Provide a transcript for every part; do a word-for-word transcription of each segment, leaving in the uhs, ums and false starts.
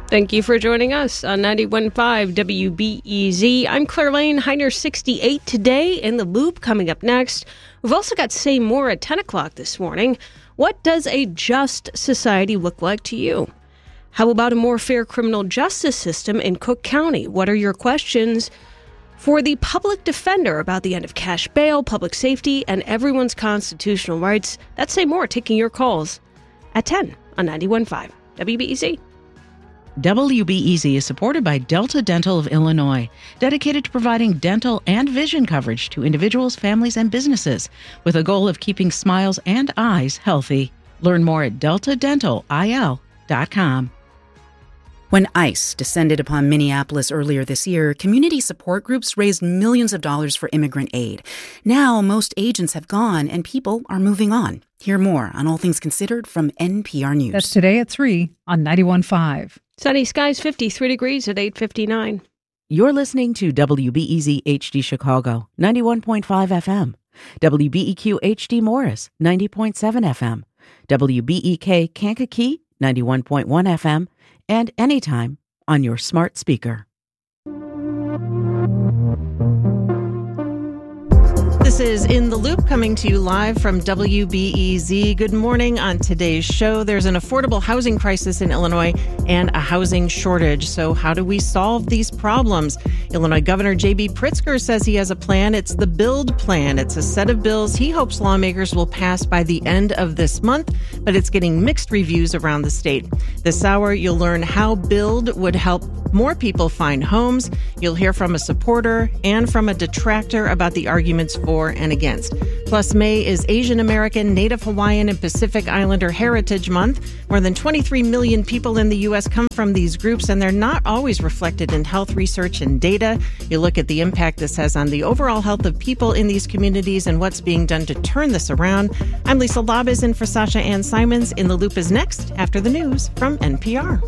Thank you for joining us on ninety-one point five W B E Z. I'm Claire Lane, high near sixty-eight today. In the Loop coming up next. We've also got Say More at ten o'clock this morning. What does a just society look like to you? How about a more fair criminal justice system in Cook County? What are your questions for the public defender about the end of cash bail, public safety, and everyone's constitutional rights? That's Say More, taking your calls at ten on ninety-one point five W B E Z. W B E Z is supported by Delta Dental of Illinois, dedicated to providing dental and vision coverage to individuals, families, and businesses, with a goal of keeping smiles and eyes healthy. Learn more at delta dental I L dot com. When ICE descended upon Minneapolis earlier this year, community support groups raised millions of dollars for immigrant aid. Now, most agents have gone and people are moving on. Hear more on All Things Considered from N P R News. That's today at three on ninety-one point five. Sunny skies, fifty-three degrees at eight fifty-nine. You're listening to W B E Z H D Chicago, ninety-one point five F M. W B E Q H D Morris, ninety point seven F M. W B E K Kankakee, ninety-one point one F M. And anytime on your smart speaker. This is In the Loop, coming to you live from W B E Z. Good morning. On today's show, there's an affordable housing crisis in Illinois and a housing shortage. So how do we solve these problems? Illinois Governor J B Pritzker says he has a plan. It's the BUILD plan. It's a set of bills he hopes lawmakers will pass by the end of this month, but it's getting mixed reviews around the state. This hour, you'll learn how BUILD would help more people find homes. You'll hear from a supporter and from a detractor about the arguments for and against. Plus, May is Asian American, Native Hawaiian, and Pacific Islander Heritage Month. More than twenty-three million people in the U S come from these groups, and they're not always reflected in health research and data. You look at the impact this has on the overall health of people in these communities and what's being done to turn this around. I'm Lisa Labis in for Sasha Ann Simons. In the Loop is next after the news from N P R.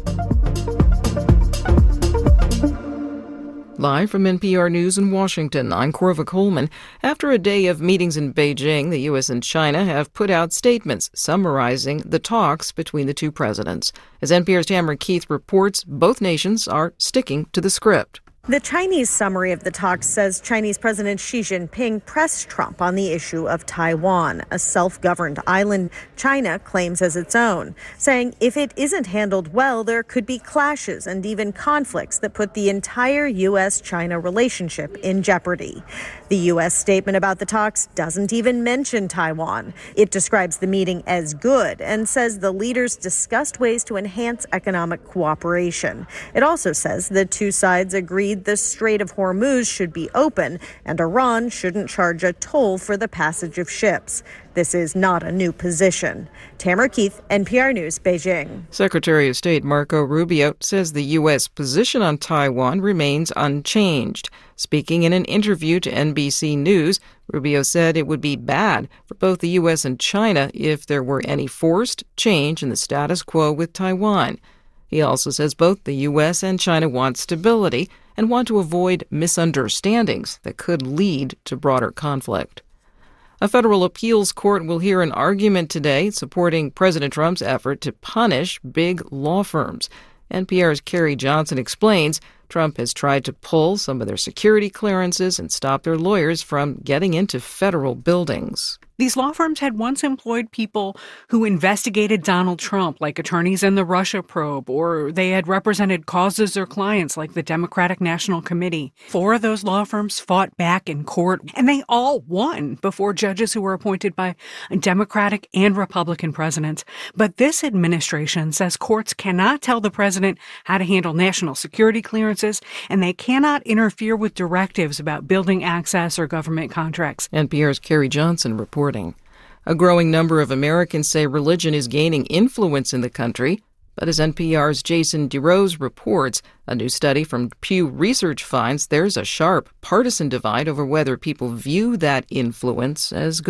Live from N P R News in Washington, I'm Corva Coleman. After a day of meetings in Beijing, the U S and China have put out statements summarizing the talks between the two presidents. As N P R's Tamara Keith reports, both nations are sticking to the script. The Chinese summary of the talks says Chinese President Xi Jinping pressed Trump on the issue of Taiwan, a self-governed island China claims as its own, saying if it isn't handled well, there could be clashes and even conflicts that put the entire U S China relationship in jeopardy. The U S statement about the talks doesn't even mention Taiwan. It describes the meeting as good and says the leaders discussed ways to enhance economic cooperation. It also says the two sides agreed the Strait of Hormuz should be open and Iran shouldn't charge a toll for the passage of ships. This is not a new position. Tamara Keith, N P R News, Beijing. Secretary of State Marco Rubio says the U S position on Taiwan remains unchanged. Speaking in an interview to N B C News, Rubio said it would be bad for both the U S and China if there were any forced change in the status quo with Taiwan. He also says both the U S and China want stability and want to avoid misunderstandings that could lead to broader conflict. A federal appeals court will hear an argument today supporting President Trump's effort to punish big law firms. N P R's Carrie Johnson explains Trump has tried to pull some of their security clearances and stop their lawyers from getting into federal buildings. These law firms had once employed people who investigated Donald Trump, like attorneys in the Russia probe, or they had represented causes or clients like the Democratic National Committee. Four of those law firms fought back in court, and they all won before judges who were appointed by Democratic and Republican presidents. But this administration says courts cannot tell the president how to handle national security clearances, and they cannot interfere with directives about building access or government contracts. N P R's Carrie Johnson reporting. A growing number of Americans say religion is gaining influence in the country, but as N P R's Jason DeRose reports, a new study from Pew Research finds there's a sharp partisan divide over whether people view that influence as good.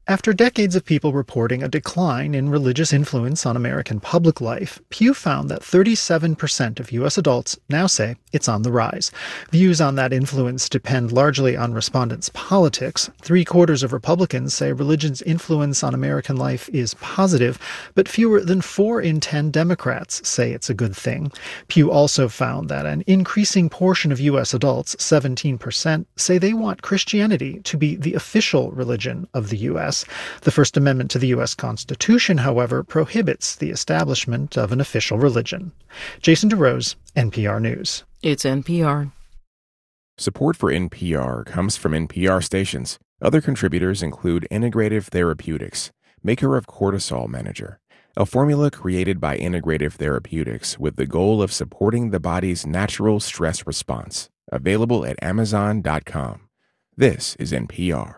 After decades of people reporting a decline in religious influence on American public life, Pew found that thirty-seven percent of U S adults now say it's on the rise. Views on that influence depend largely on respondents' politics. Three-quarters of Republicans say religion's influence on American life is positive, but fewer than four in ten Democrats say it's a good thing. Pew also found that an increasing portion of U S adults, seventeen percent, say they want Christianity to be the official religion of the U S. The First Amendment to the U S Constitution, however, prohibits the establishment of an official religion. Jason DeRose, N P R News. It's N P R. Support for N P R comes from N P R stations. Other contributors include Integrative Therapeutics, maker of Cortisol Manager, a formula created by Integrative Therapeutics with the goal of supporting the body's natural stress response. Available at amazon dot com. This is N P R.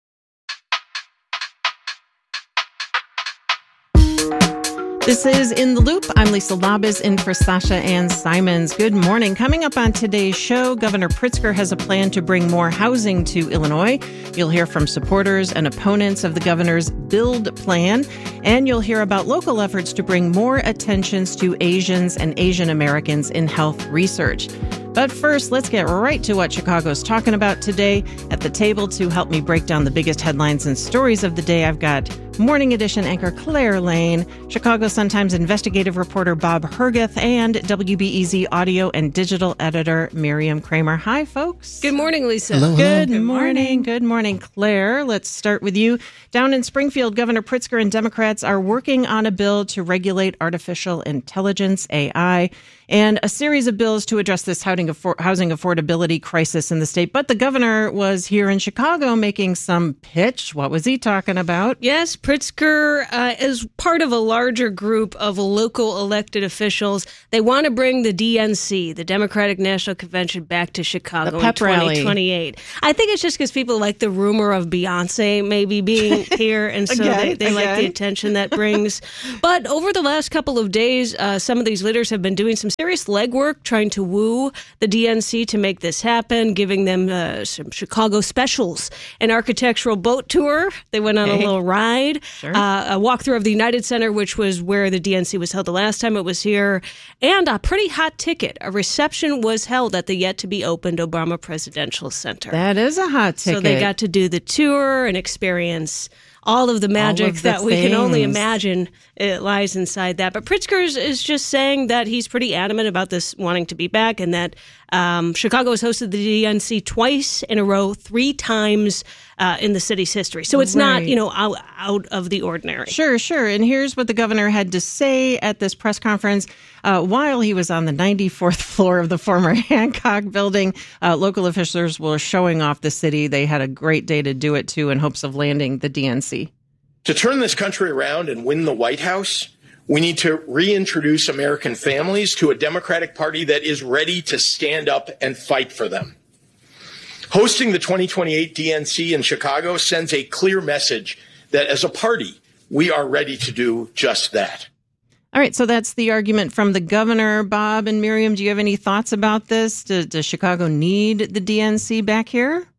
This is In the Loop. I'm Lisa Labuz in for Sasha Ann Simons. Good morning. Coming up on today's show, Governor Pritzker has a plan to bring more housing to Illinois. You'll hear from supporters and opponents of the governor's Build plan. And you'll hear about local efforts to bring more attentions to Asians and Asian Americans in health research. But first, let's get right to what Chicago's talking about today. At the table to help me break down the biggest headlines and stories of the day, I've got Morning Edition anchor Claire Lane, Chicago Sun-Times investigative reporter Bob Herguth, and W B E Z audio and digital editor Miriam Kramer. Hi, folks. Good morning, Lisa. Hello, hello. Good, Good morning. morning. Good morning, Claire. Let's start with you. Down in Springfield, Governor Pritzker and Democrats are working on a bill to regulate artificial intelligence, A I, and a series of bills to address this housing affordability crisis in the state. But the governor was here in Chicago making some pitch. What was he talking about? Yes, Pritzker uh, is part of a larger group of local elected officials. They want to bring the D N C, the Democratic National Convention, back to Chicago The pep in rally. twenty twenty-eight. I think it's just because people like the rumor of Beyonce maybe being here, and so Again, they, they like again. the attention that brings. But over the last couple of days, uh, some of these leaders have been doing some serious legwork trying to woo the D N C to make this happen, giving them uh, some Chicago specials, an architectural boat tour. They went on Hey. a little ride, Sure. uh, a walkthrough of the United Center, which was where the D N C was held the last time it was here, and a pretty hot ticket. A reception was held at the yet-to-be-opened Obama Presidential Center. That is a hot ticket. So they got to do the tour and experience all of the magic of the that we can only things. imagine it lies inside that. But Pritzker is, is just saying that he's pretty adamant about this wanting to be back, and that um, Chicago has hosted the D N C twice in a row, three times uh, in the city's history. So it's not, Right. you know, out, out of the ordinary. Sure, sure. And here's what the governor had to say at this press conference uh, while he was on the ninety-fourth floor of the former Hancock building. Uh, local officials were showing off the city. They had a great day to do it, too, in hopes of landing the D N C. To turn this country around and win the White House, we need to reintroduce American families to a Democratic Party that is ready to stand up and fight for them. Hosting the twenty twenty-eight D N C in Chicago sends a clear message that as a party, we are ready to do just that. All right, so that's the argument from the governor. Bob and Miriam, do you have any thoughts about this? Does, does Chicago need the D N C back here?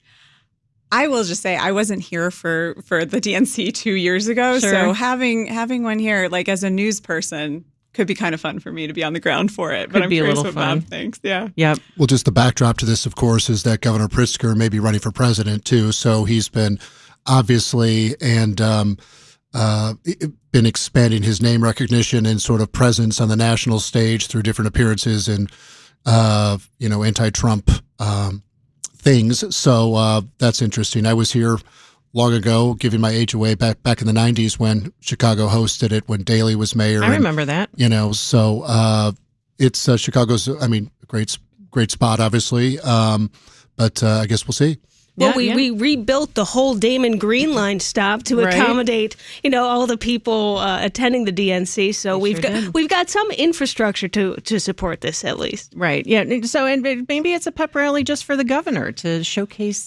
I will just say I wasn't here for, for the D N C two years ago. Sure. So having having one here, like as a news person, could be kind of fun for me to be on the ground for it. Could but I'm be a curious little what fun. Bob thinks. Yeah. Yep. Well, just the backdrop to this, of course, is that Governor Pritzker may be running for president, too. So he's been obviously and um, uh, been expanding his name recognition and sort of presence on the national stage through different appearances and, uh, you know, anti-Trump um things. So uh, that's interesting. I was here long ago, giving my age away back back in the nineties when Chicago hosted it, when Daley was mayor. I and, remember that. You know, so uh, it's uh, Chicago's, I mean, great, great spot, obviously. Um, but uh, I guess we'll see. Well, Yeah, we, yeah. we rebuilt the whole Damon Green Line stop to Right. accommodate, you know, all the people uh, attending the D N C. So We we've sure got did. we've got some infrastructure to to support this at least. Right. Yeah. So and maybe it's a pep rally just for the governor to showcase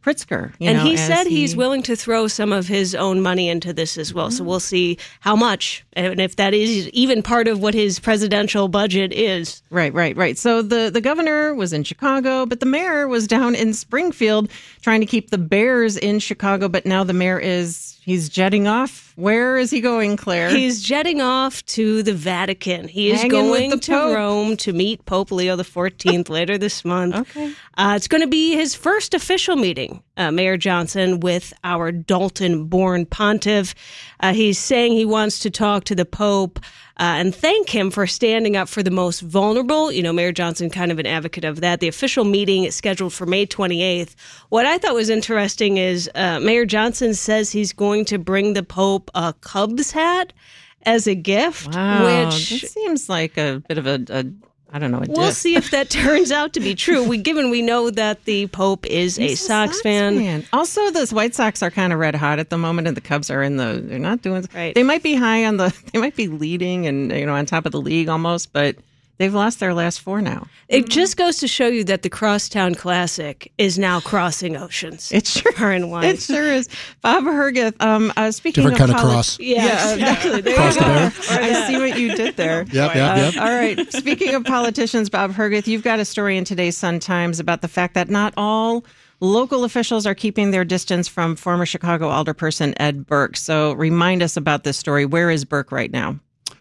Pritzker. You and know, he said he... he's willing to throw some of his own money into this as well. Mm-hmm. So we'll see how much, and if that is even part of what his presidential budget is. Right, right, right. So the, the governor was in Chicago, but the mayor was down in Springfield trying to keep the Bears in Chicago. But now the mayor is, he's jetting off. Where is he going, Claire? He's jetting off to the Vatican. He is Hanging going with the to Pope. Rome to meet Pope Leo the fourteenth later this month. Okay. Uh, it's going to be his first official meeting, uh, Mayor Johnson, with our Dalton-born pontiff. Uh, he's saying he wants to talk to the Pope uh, and thank him for standing up for the most vulnerable. You know, Mayor Johnson kind of an advocate of that. The official meeting is scheduled for May twenty-eighth. What I thought was interesting is uh, Mayor Johnson says he's going to bring the Pope a Cubs hat as a gift, Wow, which this seems like a bit of a, a I don't know. A we'll diss. see if that turns out to be true. We given we know that the Pope is a He's Sox, Sox fan. fan. Also, the White Sox are kind of red hot at the moment, and the Cubs are in the. They're not doing. Right. They might be high on the. They might be leading and you know on top of the league almost, but they've lost their last four now. It just goes to show you that the Crosstown Classic is now crossing oceans. It sure, far and wide. it sure is. Bob Herguth, um, uh, speaking Different of kind of poli- cross. Yeah, Yeah, exactly. There Cross you the go. bear. I see what you did there. Yep, yep, Uh, yep. all right. Speaking of politicians, Bob Herguth, you've got a story in today's Sun-Times about the fact that not all local officials are keeping their distance from former Chicago alderperson Ed Burke. So remind us about this story. Where is Burke right now?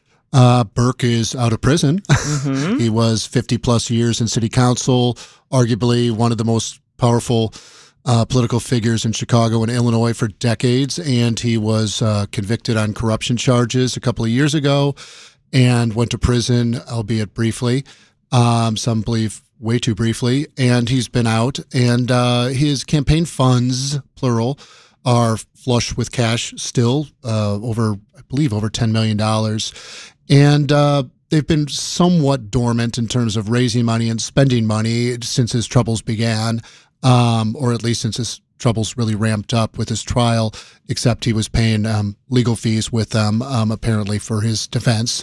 Uh, Burke is out of prison. Mm-hmm. He was fifty plus years in city council, arguably one of the most powerful uh, political figures in Chicago and Illinois for decades. And he was uh, convicted on corruption charges a couple of years ago and went to prison, albeit briefly. Um, some believe way too briefly. And he's been out. And uh, his campaign funds, plural, are flush with cash still, uh, over, I believe, over ten million dollars. And uh, they've been somewhat dormant in terms of raising money and spending money since his troubles began, um, or at least since his troubles really ramped up with his trial, except he was paying um, legal fees with them, um, apparently, for his defense.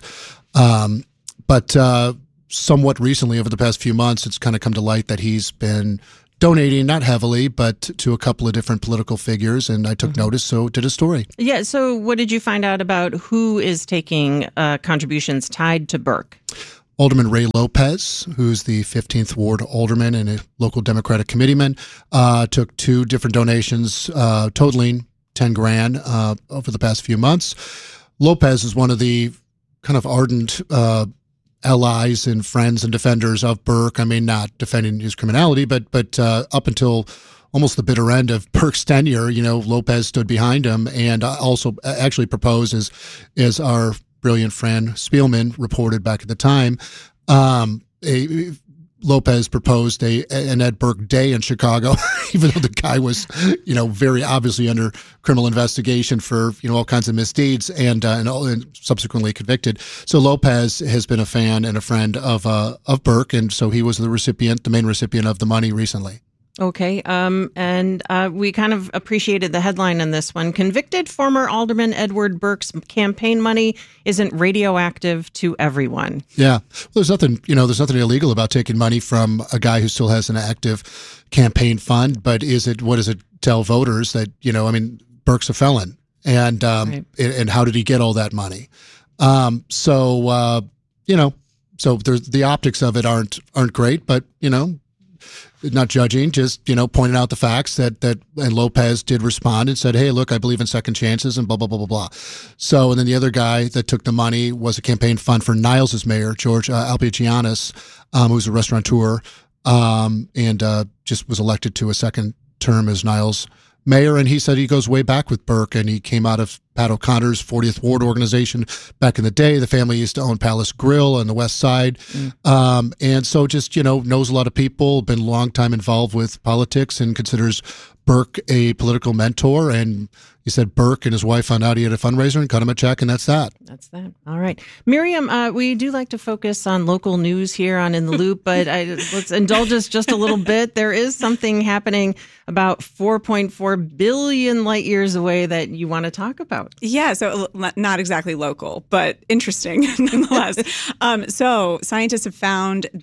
Um, but uh, somewhat recently, over the past few months, it's kind of come to light that he's been donating, not heavily, but to a couple of different political figures, and I took mm-hmm. notice, so did a story. Yeah, so what did you find out about who is taking uh, contributions tied to Burke? Alderman Ray Lopez, who's the fifteenth Ward alderman and a local Democratic committeeman, uh, took two different donations uh, totaling ten grand uh, over the past few months. Lopez is one of the kind of ardent uh allies and friends and defenders of Burke. I mean, not defending his criminality, but but uh, up until almost the bitter end of Burke's tenure, you know, Lopez stood behind him and also actually proposed, as, as our brilliant friend Spielman reported back at the time, um, a, Lopez proposed a an Ed Burke Day in Chicago, even though the guy was, you know, very obviously under criminal investigation for, you know, all kinds of misdeeds and uh, and, and subsequently convicted. So Lopez has been a fan and a friend of uh, of Burke, and so he was the recipient, the main recipient of the money recently. Okay, um, and uh, we kind of appreciated the headline in this one. Convicted former Alderman Edward Burke's campaign money isn't radioactive to everyone. Yeah, well, there's nothing, you know, there's nothing illegal about taking money from a guy who still has an active campaign fund. But is it, what does it tell voters that, you know, I mean, Burke's a felon, and um, right. and, and how did he get all that money? Um, so uh, you know, so there's the optics of it aren't aren't great, but you know. Not judging, just, you know, pointing out the facts that, that, and Lopez did respond and said, hey, look, I believe in second chances and blah, blah, blah, blah, blah. So, and then the other guy that took the money was a campaign fund for Niles' mayor, George uh, Alpigianis, um, who's a restaurateur, um, and uh, just was elected to a second term as Niles' mayor. And he said he goes way back with Burke, and he came out of Pat O'Connor's fortieth Ward organization back in the day. The family used to own Palace Grill on the west side. Mm. Um, and so just, you know, knows a lot of people, been a long time involved with politics and considers Burke a political mentor. And he said Burke and his wife found out he had a fundraiser and cut him a check, and that's that. That's that. All right. Miriam, uh, we do like to focus on local news here on In the Loop, but I, let's indulge us just a little bit. There is something happening about four point four billion light years away that you want to talk about. Yeah, so not exactly local, but interesting nonetheless. um, so scientists have found this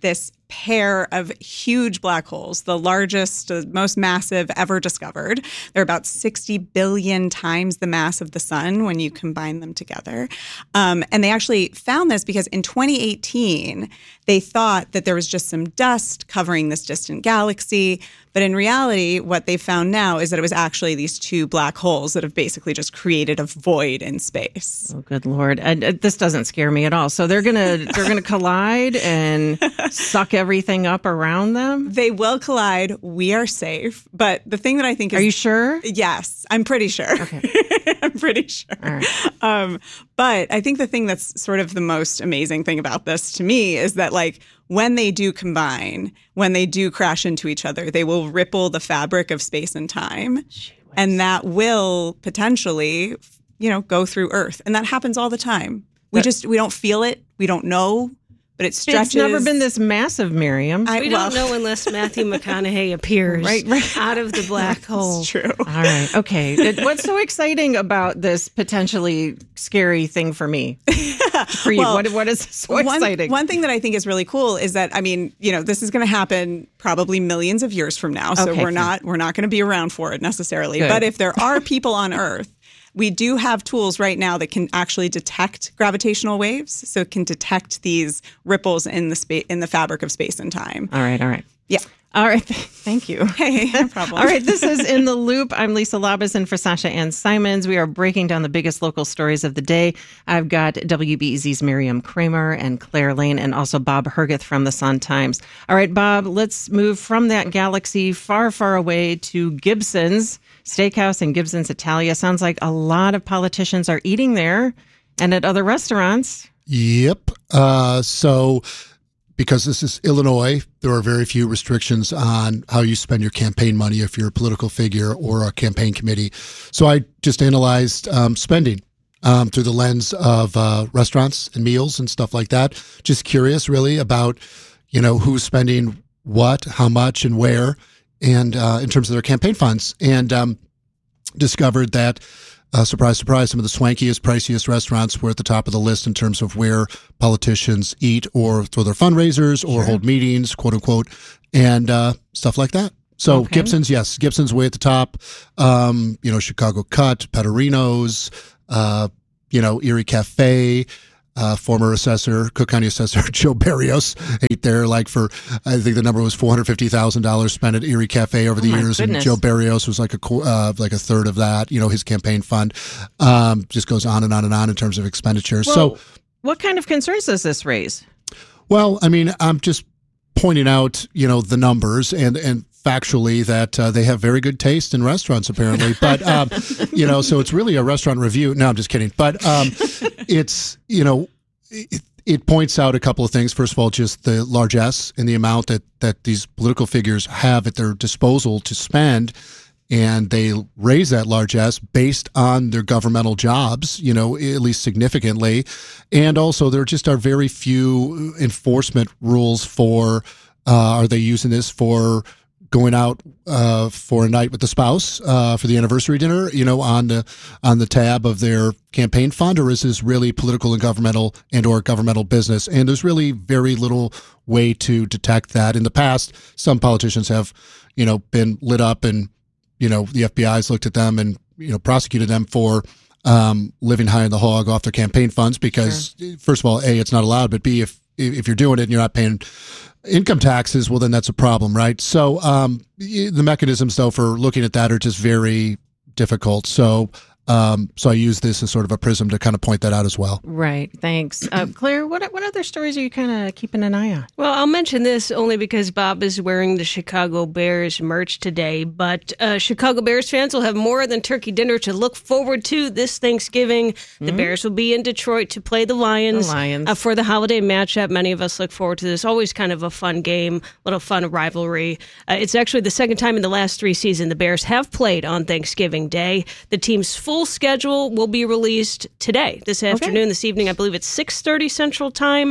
pair of huge black holes, the largest, uh, most massive ever discovered. They're about sixty billion times the mass of the sun when you combine them together. Um, and they actually found this because in twenty eighteen, they thought that there was just some dust covering this distant galaxy. But in reality, what they found now is that it was actually these two black holes that have basically just created a void in space. Oh, good Lord. And uh, this doesn't scare me at all. So they're going to they're going to collide and suck everything up around them? They will collide. We are safe. But the thing that I think is... Are you sure? Yes, I'm pretty sure. Okay. I'm pretty sure. All right. Um, but I think the thing that's sort of the most amazing thing about this to me is that, like, when they do combine, when they do crash into each other, they will ripple the fabric of space and time. And that will potentially, you know, go through Earth. And that happens all the time. We just, we don't feel it. We don't know. But it stretches. It's never been this massive, Miriam. I, we well, don't know unless Matthew McConaughey appears right, right. out of the black hole. It's true. All right. Okay. It, what's so exciting about this potentially scary thing for me? For you, well, what, what is so one, exciting? One thing that I think is really cool is that, I mean, you know, this is going to happen probably millions of years from now. So okay, we're fine. not we're not going to be around for it necessarily. Good. But if there are people on Earth, we do have tools right now that can actually detect gravitational waves. So it can detect these ripples in the spa- in the fabric of space and time. All right. All right. Yeah. All right. Thank you. Hey, no problem. All right. This is In the Loop. I'm Lisa Labus, and for Sasha Ann Simons, we are breaking down the biggest local stories of the day. I've got W B E Z's Miriam Kramer and Claire Lane, and also Bob Herguth from the Sun-Times. All right, Bob, let's move from that galaxy far, far away to Gibson's Steakhouse in Gibson's Italia. Sounds like a lot of politicians are eating there and at other restaurants. Yep. Uh, so... Because this is Illinois, there are very few restrictions on how you spend your campaign money if you're a political figure or a campaign committee. So I just analyzed um, spending um, through the lens of uh, restaurants and meals and stuff like that. Just curious, really, about, you know, who's spending what, how much, and where, and uh, in terms of their campaign funds. And um, discovered that Uh, surprise, surprise, some of the swankiest, priciest restaurants were at the top of the list in terms of where politicians eat or throw their fundraisers or Sure. hold meetings, quote unquote, and uh, stuff like that. So Okay. Gibson's, yes, Gibson's way at the top. Um, you know, Chicago Cut, Pecorino's, uh, you know, Erie Cafe. Uh, former assessor, Cook County Assessor Joe Barrios ate there like for, I think the number was four hundred fifty thousand dollars spent at Erie Cafe over the Oh, my years. goodness. And Joe Barrios was like a qu- uh, like a third of that, you know, his campaign fund. Um, just goes on and on and on in terms of expenditures. Well, so, what kind of concerns does this raise? well, I mean, I'm just pointing out, you know, the numbers and, and factually that uh, they have very good taste in restaurants, apparently. But, um, you know, so it's really a restaurant review. No, I'm just kidding. But um, it's, you know, it, it points out a couple of things. First of all, just the largesse in the amount that, that these political figures have at their disposal to spend. And they raise that largesse based on their governmental jobs, you know, at least significantly. And also, there just are very few enforcement rules for, uh, are they using this for going out uh, for a night with the spouse uh, for the anniversary dinner, you know, on the on the tab of their campaign fund, or is this really political and governmental and or governmental business? And there's really very little way to detect that. In the past, some politicians have, you know, been lit up, and you know, the F B I's looked at them and you know prosecuted them for um, living high in the hog off their campaign funds because, sure. First of all, A, it's not allowed, but B, if if you're doing it and you're not paying income taxes, well, then that's a problem, right? So um, the mechanisms, though, for looking at that are just very difficult. So um, so I use this as sort of a prism to kind of point that out as well. Right. Thanks. Uh, Claire, what what other stories are you kind of keeping an eye on? Well, I'll mention this only because Bob is wearing the Chicago Bears merch today, but uh, Chicago Bears fans will have more than turkey dinner to look forward to this Thanksgiving. The mm-hmm. Bears will be in Detroit to play the Lions, the Lions. Uh, for the holiday matchup. Many of us look forward to this. Always kind of a fun game, little fun rivalry. Uh, it's actually the second time in the last three seasons the Bears have played on Thanksgiving Day. The team's full schedule will be released today, this afternoon, okay. This evening. I believe it's six thirty Central Time.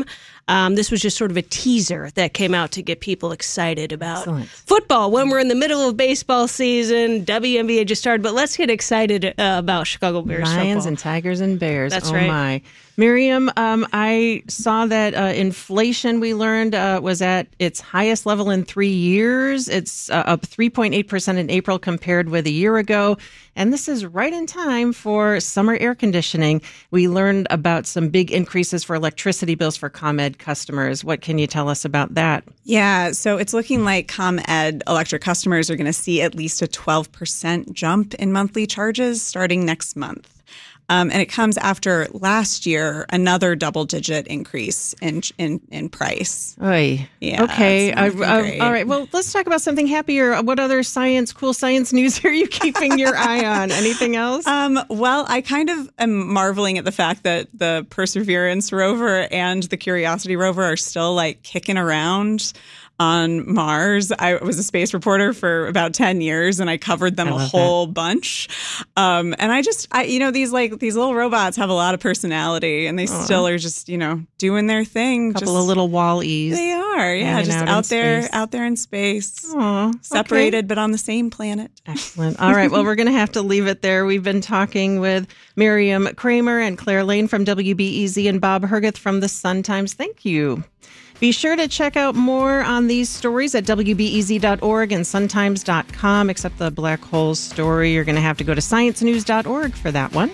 Um, this was just sort of a teaser that came out to get people excited about Excellent. football when we're in the middle of baseball season. W N B A just started, but let's get excited uh, about Chicago Bears Lions football. and Tigers and Bears. That's oh right. my. Miriam, um, I saw that uh, inflation, we learned, uh, was at its highest level in three years. It's uh, up three point eight percent in April compared with a year ago. And this is right in time for summer air conditioning. We learned about some big increases for electricity bills for ComEd customers. What can you tell us about that? Yeah, so it's looking like ComEd electric customers are going to see at least a twelve percent jump in monthly charges starting next month. Um, and it comes after last year, another double-digit increase in in, in price. Oy. Yeah. Okay. it's not Uh, uh, great. all right. Well, let's talk about something happier. What other science, cool science news are you keeping your eye on? Anything else? Um, well, I kind of am marveling at the fact that the Perseverance rover and the Curiosity rover are still like kicking around on Mars. I was a space reporter for about ten years and I covered them I a love whole bunch. Um, and I just, I, you know, these like these little robots have a lot of personality and they Aw. still are just, you know, doing their thing. A couple just, of little Wall-E's. They are. Yeah. hanging Just out out, in there, space. out there in space, Aw, separated, okay. but on the same planet. Excellent. All right. Well, we're going to have to leave it there. We've been talking with Miriam Kramer and Claire Lane from W B E Z and Bob Herguth from the Sun-Times. Thank you. Be sure to check out more on these stories at W B E Z dot org and sun times dot com, except the black hole story. You're going to have to go to science news dot org for that one.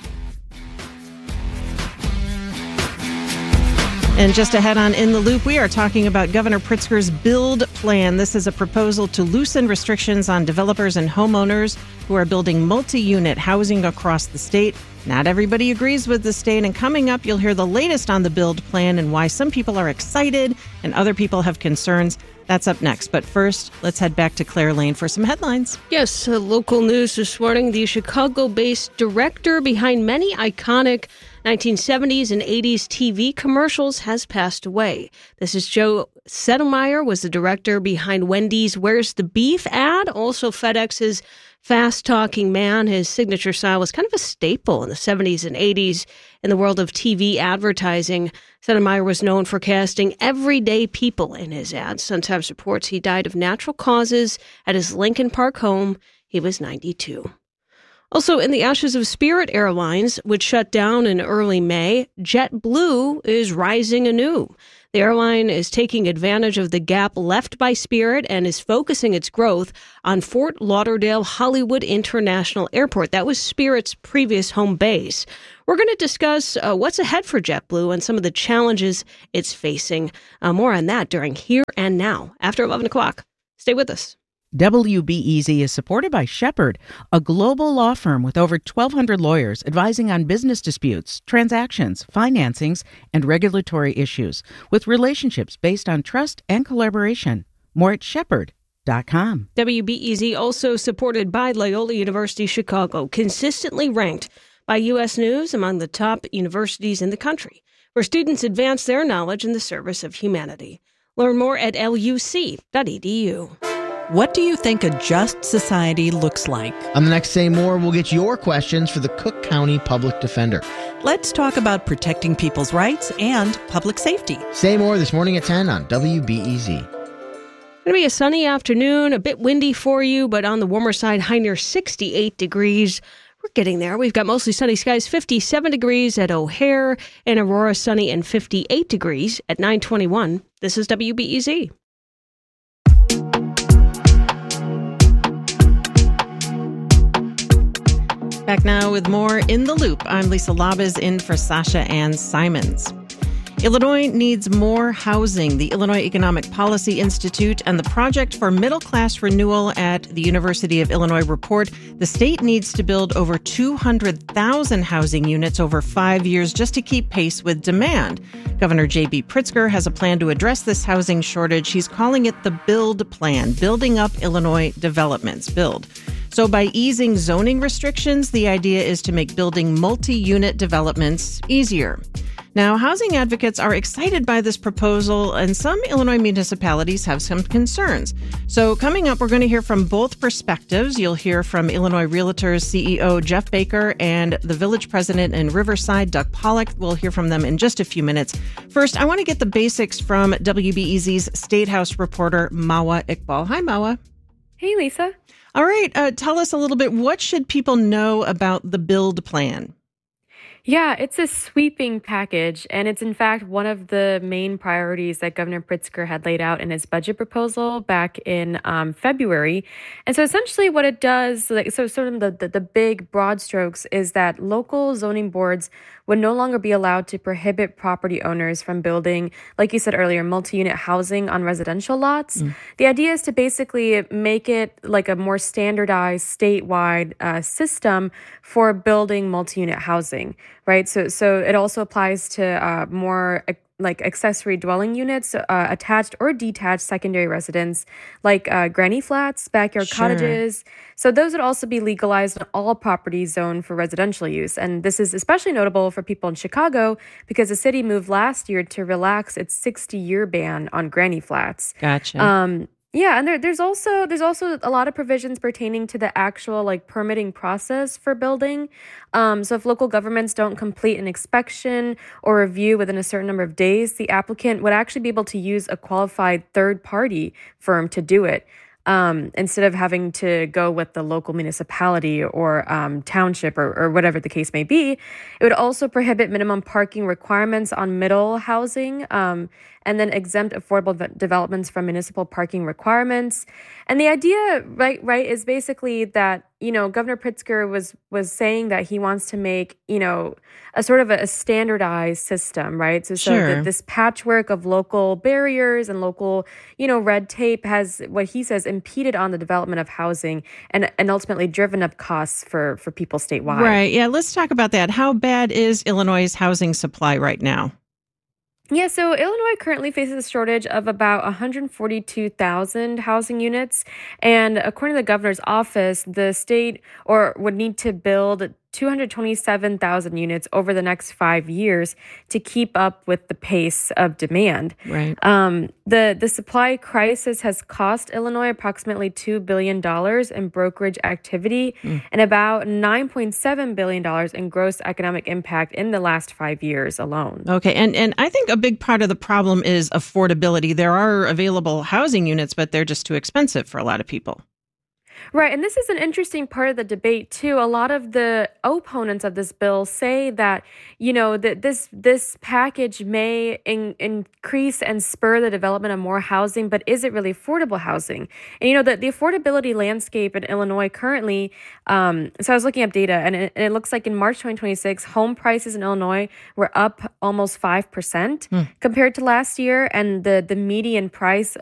And just ahead on In the Loop, we are talking about Governor Pritzker's build plan. This is a proposal to loosen restrictions on developers and homeowners who are building multi-unit housing across the state. Not everybody agrees with the state, and coming up, you'll hear the latest on the build plan and why some people are excited and other people have concerns. That's up next. But first, let's head back to Claire Lane for some headlines. Yes, uh, local news this morning. The Chicago-based director behind many iconic nineteen seventies and eighties T V commercials has passed away. This is Joe Sedelmaier, was the director behind Wendy's Where's the Beef ad, also FedEx's Fast Talking Man. His signature style was kind of a staple in the seventies and eighties in the world of T V advertising. Sedelmaier was known for casting everyday people in his ads. Sun-Times reports he died of natural causes at his Lincoln Park home. He was ninety-two. Also, in the ashes of Spirit Airlines, which shut down in early May, JetBlue is rising anew. The airline is taking advantage of the gap left by Spirit and is focusing its growth on Fort Lauderdale Hollywood International Airport. That was Spirit's previous home base. We're going to discuss uh, what's ahead for JetBlue and some of the challenges it's facing. Uh, more on that during Here and Now after eleven o'clock. Stay with us. W B E Z is supported by Shepherd, a global law firm with over twelve hundred lawyers advising on business disputes, transactions, financings, and regulatory issues, with relationships based on trust and collaboration. More at shepherd dot com. W B E Z also supported by Loyola University Chicago, consistently ranked by U S News among the top universities in the country, where students advance their knowledge in the service of humanity. Learn more at L U C dot E D U. What do you think a just society looks like? On the next Say More, we'll get your questions for the Cook County Public Defender. Let's talk about protecting people's rights and public safety. Say More this morning at ten on W B E Z. Going to be a sunny afternoon, a bit windy for you, but on the warmer side, high near sixty-eight degrees. We're getting there. We've got mostly sunny skies, fifty-seven degrees at O'Hare, and Aurora sunny and fifty-eight degrees at nine twenty-one. This is W B E Z. Back now with more In the Loop. I'm Lisa Labas in for Sasha Ann Simons. Illinois needs more housing. The Illinois Economic Policy Institute and the Project for Middle Class Renewal at the University of Illinois report the state needs to build over two hundred thousand housing units over five years just to keep pace with demand. Governor J B Pritzker has a plan to address this housing shortage. He's calling it the BUILD Plan, Building Up Illinois Developments. BUILD. So by easing zoning restrictions, the idea is to make building multi-unit developments easier. Now, housing advocates are excited by this proposal, and some Illinois municipalities have some concerns. So coming up, we're going to hear from both perspectives. You'll hear from Illinois Realtors C E O Jeff Baker and the village president in Riverside, Doug Pollock. We'll hear from them in just a few minutes. First, I want to get the basics from W B E Z's State House reporter, Mawa Iqbal. Hi, Mawa. Hey, Lisa. All right. Uh, tell us a little bit. What should people know about the build plan? Yeah, it's a sweeping package, and it's in fact one of the main priorities that Governor Pritzker had laid out in his budget proposal back in um, February. And so essentially what it does, like, so sort of the, the, the big broad strokes is that local zoning boards would no longer be allowed to prohibit property owners from building, like you said earlier, multi-unit housing on residential lots. Mm. The idea is to basically make it like a more standardized statewide uh, system for building multi-unit housing, right? So, so it also applies to uh, more like accessory dwelling units, uh, attached or detached secondary residence, like uh, granny flats, backyard Sure. cottages. So those would also be legalized on all properties zoned for residential use. And this is especially notable for people in Chicago because the city moved last year to relax its sixty-year ban on granny flats. Gotcha. Um, Yeah, and there, there's also there's also a lot of provisions pertaining to the actual like permitting process for building. Um, so if local governments don't complete an inspection or review within a certain number of days, the applicant would actually be able to use a qualified third-party firm to do it. Um, instead of having to go with the local municipality or um, township or, or whatever the case may be. It would also prohibit minimum parking requirements on middle housing um, and then exempt affordable v- developments from municipal parking requirements. And the idea, right, right, is basically that, you know, Governor Pritzker was was saying that he wants to make, you know, a sort of a, a standardized system, right? So, Sure. so that this patchwork of local barriers and local, you know, red tape has, what he says, impeded on the development of housing and, and ultimately driven up costs for, for people statewide. Right. Yeah. Let's talk about that. How bad is Illinois' housing supply right now? Yeah, so Illinois currently faces a shortage of about one hundred forty-two thousand housing units. And according to the governor's office, the state or would need to build two hundred twenty-seven thousand units over the next five years to keep up with the pace of demand. Right. Um, the, the supply crisis has cost Illinois approximately two billion dollars in brokerage activity mm. and about nine point seven billion dollars in gross economic impact in the last five years alone. Okay. And, and I think a big part of the problem is affordability. There are available housing units, but they're just too expensive for a lot of people. Right. And this is an interesting part of the debate, too. A lot of the opponents of this bill say that, you know, that this this package may in, increase and spur the development of more housing, but is it really affordable housing? And, you know, the, the affordability landscape in Illinois currently, um, so I was looking up data, and it, and it looks like in March twenty twenty-six, home prices in Illinois were up almost five percent hmm. compared to last year. And the, the median price